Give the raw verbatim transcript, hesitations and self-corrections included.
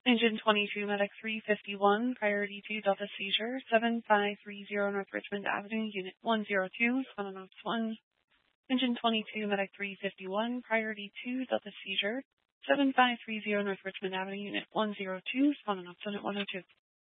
Engine twenty-two, Medic three fifty-one, priority two Delta seizure, seven five three zero North Richmond Avenue, Unit one zero two, Phononops one. Engine twenty-two, Medic three fifty-one, priority two Delta seizure, seven five three zero North Richmond Avenue, Unit one zero two, Phononops one oh two.